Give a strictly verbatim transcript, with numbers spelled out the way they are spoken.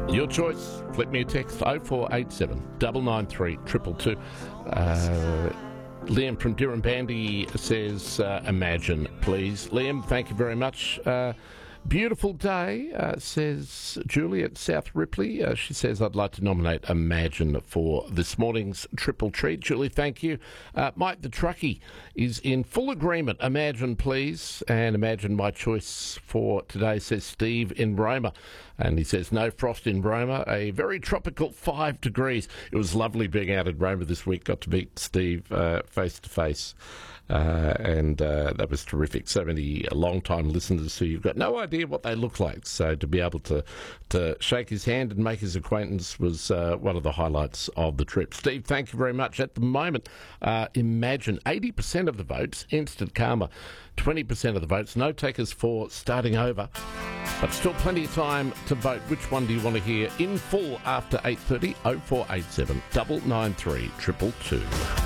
Your choice. Flip me a text oh four eight seven, nine nine three, two two two. Uh, Liam from Dirranbandy says, uh, imagine, please. Liam, thank you very much. Uh, beautiful day, uh, says Julie at South Ripley. Uh, she says, I'd like to nominate Imagine for this morning's Triple Treat. Julie, thank you. Uh, Mike the Truckie is in full agreement. Imagine, please. And Imagine my choice for today, says Steve in Roma. And he says, no frost in Roma, a very tropical five degrees. It was lovely being out in Roma this week. Got to meet Steve uh, face to face. Uh, and uh, that was terrific. So many long-time listeners who you've got no idea what they look like. So to be able to, to shake his hand and make his acquaintance was uh, one of the highlights of the trip. Steve, thank you very much. At the moment, uh, Imagine, eighty percent of the votes, Instant Karma, twenty percent of the votes, no takers for Starting Over. But still plenty of time to vote. Which one do you want to hear in full after eight thirty? oh four eight seven, nine nine three, two two two.